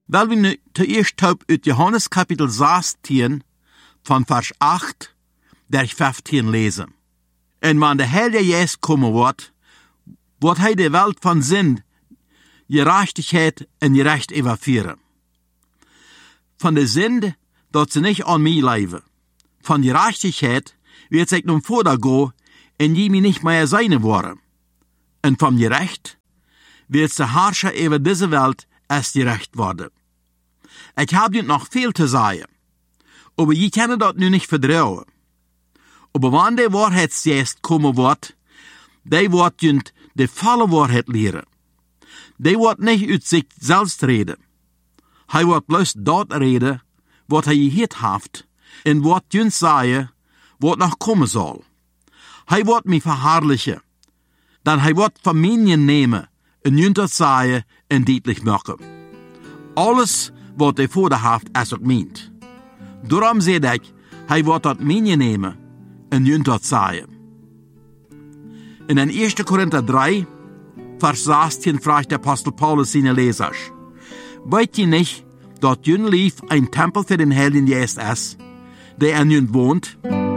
Weil wir nu zuerst uit Johannes Kapitel 16 van vers 8 der 15 lesen. En wanneer de Heilige Geest komen wordt hij de Welt van zin, gerechtigheid en gerecht overvieren. Van de zin dat ze niet aan mij leven. Van gerechtigheid wird ik nun voortgaan en je mij niet meer zijn worden. En van gerecht wird de Herrscher over deze Welt als gerecht worden. Ik heb je nog veel te zeggen, aber je kunnen dat nu niet vertrouwen. Aber wanneer de waarheidsgeest komen wordt, die wordt je de volle waarheid leren. Die wordt niet uit zichzelf reden. Hij wordt bloos dat reden, wat hij gehoord heeft, en wat je zeggen, wat nog komen zal. Hij wordt mij verherrlichen, dan hij wordt van mij nemen, en je dat zeggen en duidelijk maken. Alles wat hij voor de heeft, is ook meent. Daarom zeg ik, hij wordt dat mij nemen, en je dat zeggen. In 1 Korinther 3, vers 16 vraagt de apostel Paulus seine Lesers: Weet je niet dat jullie lief een tempel voor den Heiligen Geest is, der in jullie woont?